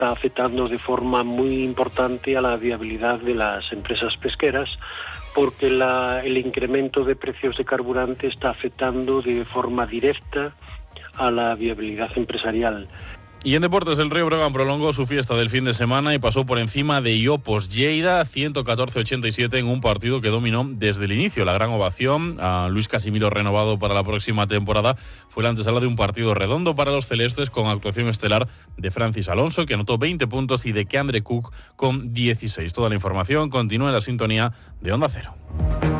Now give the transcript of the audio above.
está afectando de forma muy importante a la viabilidad de las empresas pesqueras, porque el incremento de precios de carburante está afectando de forma directa a la viabilidad empresarial. Y en deportes, el Río Breogán prolongó su fiesta del fin de semana y pasó por encima de Iopos Lleida 114-87 en un partido que dominó desde el inicio. La gran ovación a Luis Casimiro, renovado para la próxima temporada, fue la antesala de un partido redondo para los celestes, con actuación estelar de Francis Alonso, que anotó 20 puntos, y de Keandre Cook con 16. Toda la información continúa en la sintonía de Onda Cero.